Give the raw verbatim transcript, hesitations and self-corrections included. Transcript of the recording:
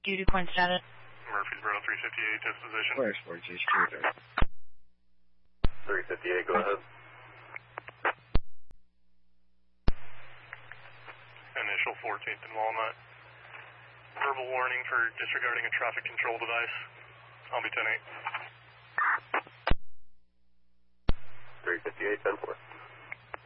Duty point status. Murfreesboro three fifty-eight, disposition. Where's four G Street? three fifty-eight, go ahead. Initial fourteenth and Walnut. Verbal warning for disregarding a traffic control device. I'll be ten eight. three fifty-eight, ten four.